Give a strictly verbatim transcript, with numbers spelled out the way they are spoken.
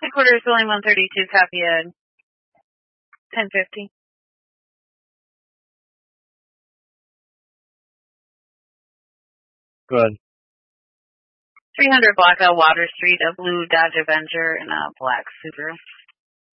Headquarters Building one thirty-two, copy at ten fifty. Good. three hundred Blackwell Water Street, a blue Dodge Avenger and a black Subaru.